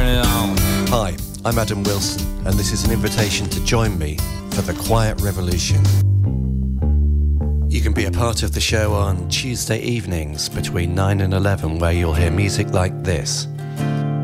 carry on. Hi, I'm Adam Wilson, and this is an invitation to join me for the Quiet Revolution. You can be a part of the show on Tuesday evenings between 9 and 11, where you'll hear music like this.